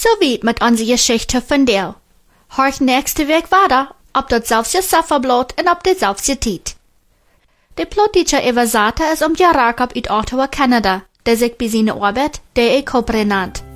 So weit mit onze Geschichte von dir. Horch nächste Week weiter, ob dat zelfs Sufferblad en op dezelfde tijd. De plottietje Evasata is Jarakab uit Ottawa, Canada, der sich bei seiner Arbeit der Copre nannt.